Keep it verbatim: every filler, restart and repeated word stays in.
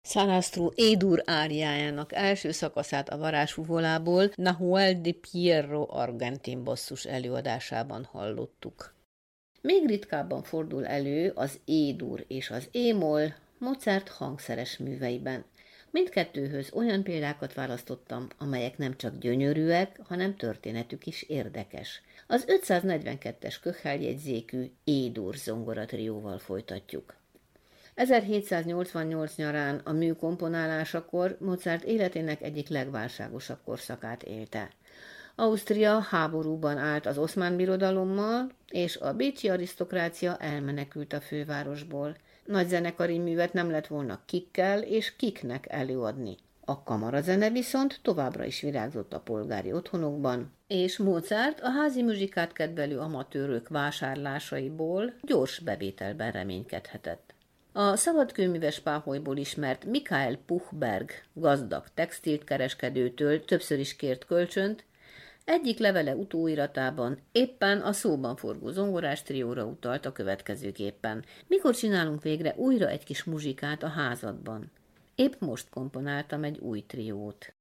Sarastro E-dur áriájának első szakaszát a varázsfuvolából Nahuel de Pierro argentin basszus előadásában hallottuk. Még ritkábban fordul elő az E-dur és az E-moll Mozart hangszeres műveiben. Mindkettőhöz olyan példákat választottam, amelyek nem csak gyönyörűek, hanem történetük is érdekes. Az ötszáznegyvenkettes Köchel jegyzékű E-dur zongoratrióval folytatjuk. ezerhétszáznyolcvannyolc nyarán a mű komponálásakor Mozart életének egyik legválságosabb korszakát élte. Ausztria háborúban állt az Oszmán Birodalommal, és a bécsi arisztokrácia elmenekült a fővárosból. Nagy zenekari művet nem lett volna kikkel és kiknek előadni. A kamarazene viszont továbbra is virágzott a polgári otthonokban, és Mozart a házi muzsikát kedvelő amatőrök vásárlásaiból gyors bevételben reménykedhetett. A szabadkőműves páholyból ismert Michael Puchberg gazdag textilkereskedőtől többször is kért kölcsönt, egyik levele utóiratában éppen a szóban forgó zongorás trióra utalt a következőképpen. Mikor csinálunk végre újra egy kis muzsikát a házadban? Épp most komponáltam egy új triót.